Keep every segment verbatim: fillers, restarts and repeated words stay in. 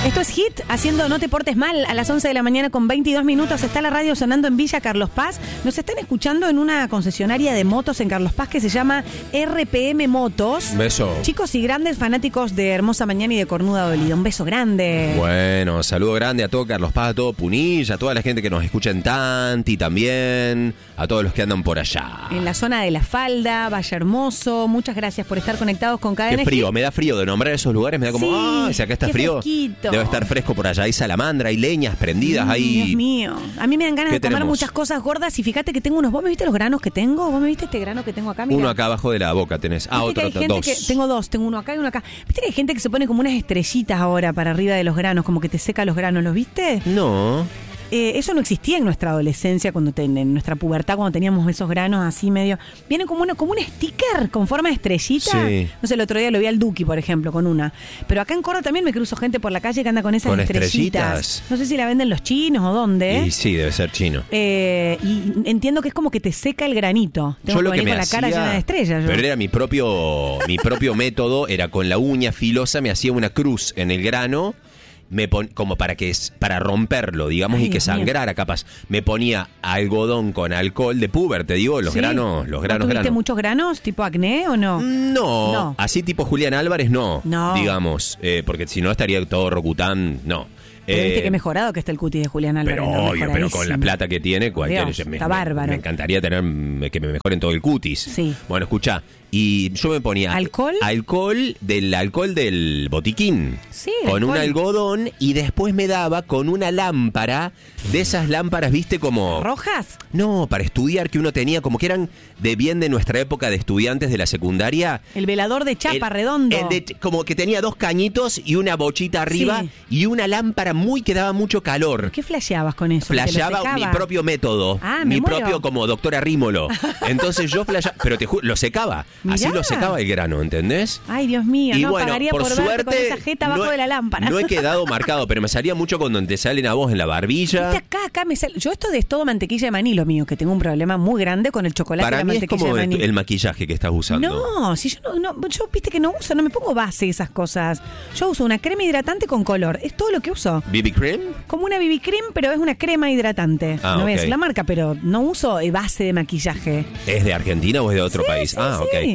Esto es Hit, haciendo No te portes mal a las once de la mañana con veintidós minutos. Está la radio sonando en Villa Carlos Paz. Nos están escuchando en una concesionaria de motos en Carlos Paz que se llama R P M Motos. Beso. Chicos y grandes fanáticos de Hermosa Mañana y de Cornuda Dolida. Un beso grande. Bueno, saludo grande a todo Carlos Paz, a todo Punilla, a toda la gente que nos escucha en Tanti también, a todos los que andan por allá. En la zona de La Falda, Valle Hermoso. Muchas gracias por estar conectados con Cadena Qué frío, Hit. me da frío de nombrar esos lugares, me da como, Sí, ah, si acá está qué frío, fresquito. debe estar fresco por allá, hay salamandra, hay leñas prendidas, Mm, hay... Dios mío. A mí me dan ganas ¿Qué de comer tenemos? muchas cosas gordas y fíjate que tengo unos... ¿Vos me viste los granos que tengo? ¿Vos me viste este grano que tengo acá? Mira. Uno acá abajo de la boca tenés. Ah, Viste que otro, hay gente dos. que tengo dos, tengo uno acá y uno acá. Viste que hay gente que se pone como unas estrellitas ahora para arriba de los granos, como que te seca los granos, ¿los viste? No. Eh, eso no existía en nuestra adolescencia, cuando ten, en nuestra pubertad, cuando teníamos esos granos así medio... Viene como, una, como un sticker con forma de estrellita. Sí. No sé, el otro día lo vi al Duki, por ejemplo, con una. Pero acá en Córdoba también me cruzo gente por la calle que anda con esas Con estrellitas. estrellitas. No sé si la venden los chinos o dónde. Y sí, debe ser chino. Eh, y entiendo que es como que te seca el granito. Tengo Yo lo que que venir me con la cara hacía- llena de estrellas. Yo. Pero era mi propio mi propio método, era con la uña filosa, me hacía una cruz en el grano, me pon, como para que es- para romperlo, digamos, Ay, y que Dios mío. sangrara, capaz. Me ponía algodón con alcohol de puber, te digo, los ¿Sí? granos, los ¿No granos, tuviste granos. muchos granos, tipo acné o no? No, No. así tipo Julián Álvarez, no, No. digamos, eh, porque si no estaría todo rocután, no. Pero Eh, viste que mejorado que está el cutis de Julián Álvarez. Pero ¿no? obvio, pero con la Mejoradísimo. plata que tiene, cualquier, Dios, me, está me- bárbaro. me encantaría tener me- que me mejoren todo el cutis. Sí. Bueno, escuchá, y yo me ponía ¿Alcohol? alcohol del alcohol del botiquín. Sí, Con un alcohol. algodón y después me daba con una lámpara, de esas lámparas, viste, como ¿Rojas? no, para estudiar, que uno tenía como que eran de bien de nuestra época de estudiantes de la secundaria. El velador de chapa El- redondo. el de- como que tenía dos cañitos y una bochita arriba Sí. y una lámpara muy que daba mucho calor. ¿Qué flasheabas con eso? ¿Que te lo Flasheaba secaba? mi propio método, Ah, me mi muero. propio como doctor Arrímolo. Entonces yo flasheaba, pero te juro, lo secaba. Así Mirá. lo secaba el grano, ¿entendés? Ay, Dios mío, Y no bueno, pagaría por, por, verte suerte con esa jeta abajo no he- de la lámpara. no he quedado marcado, pero me salía mucho cuando te salen a vos en la barbilla. Viste, acá, acá me sale... Yo esto de es todo mantequilla de maní, lo mío, que tengo un problema muy grande con el chocolate y Para la mí es mantequilla como de el, maní. el maquillaje que estás usando. No, si yo no, no, yo viste que no uso, no me pongo base esas cosas. Yo uso una crema hidratante con color, es todo lo que uso. B B cream. Como una B B cream, pero es una crema hidratante. Ah, no voy a ok. decir la marca, pero no uso eh, base de maquillaje. ¿Es de Argentina o es de otro Sí, país? sí, ah, sí. ok.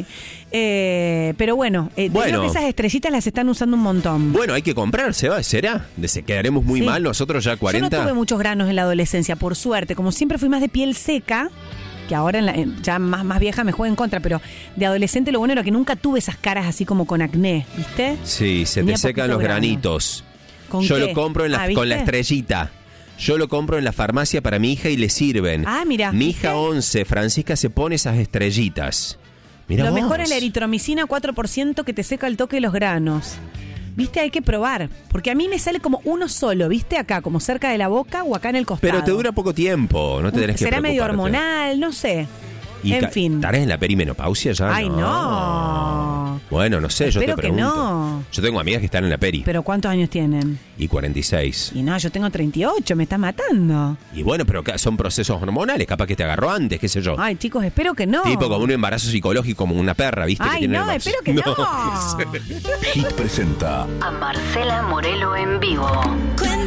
Eh, pero bueno, eh, Bueno. creo que esas estrellitas las están usando un montón. Bueno, hay que comprarse, ¿va? ¿Será? De- se- quedaremos muy Sí. mal nosotros ya Yo cuarenta. no tuve muchos granos en la adolescencia, por suerte. Como siempre fui más de piel seca, que ahora en la- en- ya más, más vieja me juega en contra, pero de adolescente lo bueno era que nunca tuve esas caras así como con acné, ¿viste? Sí, se Tenía te secan poquito los grano. granitos. ¿Con Yo qué? lo compro en la- Ah, ¿viste? con la estrellita. Yo lo compro en la farmacia para mi hija y le sirven. Ah, mira, Mi ¿viste? hija once, Francisca, se pone esas estrellitas. Mirá Lo vos. mejor es la eritromicina cuatro por ciento que te seca el toque de los granos. ¿Viste? Hay que probar. Porque a mí me sale como uno solo, ¿viste? Acá, como cerca de la boca o acá en el costado. Pero te dura poco tiempo, no te tenés que Será medio preocuparte. hormonal, no sé. Y en ca- fin. ¿Estarás en la perimenopausia ya? Ay, no. Bueno, no sé, yo Espero te que pregunto. no. Yo tengo amigas que están en la peri. ¿Pero cuántos años tienen? Y cuarenta y seis. Y no, yo tengo treinta y ocho, me está matando. Y bueno, pero ca- son procesos hormonales, capaz que te agarró antes, qué sé yo. Ay, chicos, espero que no. Tipo como un embarazo psicológico, como una perra, ¿viste? que Ay, tiene no, el- espero que no. Hit presenta A Marcela Morelo en vivo.